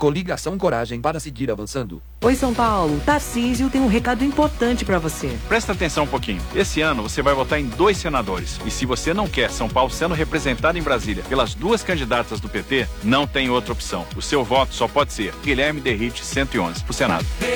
Coligação Coragem para seguir avançando. Oi, São Paulo. Tarcísio tem um recado importante para você. Presta atenção um pouquinho. Esse ano você vai votar em 2 senadores. E se você não quer São Paulo sendo representado em Brasília pelas 2 candidatas do PT, não tem outra opção. O seu voto só pode ser Guilherme Derrite 111 para o Senado.